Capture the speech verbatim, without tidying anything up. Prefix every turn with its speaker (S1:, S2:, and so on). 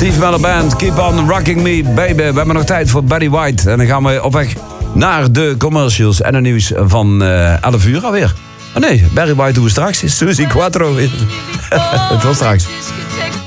S1: Steve Miller Band, Keep on Rocking Me, baby. We hebben nog tijd voor Barry White. En dan gaan we op weg naar de commercials en het nieuws van uh, elf uur alweer. Oh nee, Barry White doen we straks. Susie Quattro. Het was straks.